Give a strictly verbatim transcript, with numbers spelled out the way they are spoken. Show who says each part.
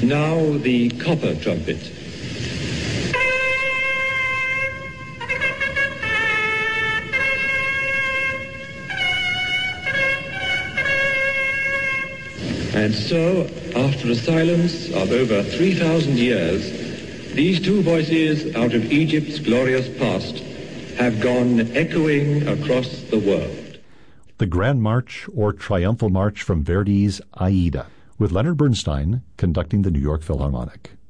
Speaker 1: now the copper trumpet. And so, after a silence of over three thousand years, these two voices out of Egypt's glorious past have gone echoing across the world.
Speaker 2: The Grand March or Triumphal March from Verdi's Aida, with Leonard Bernstein conducting the New York Philharmonic.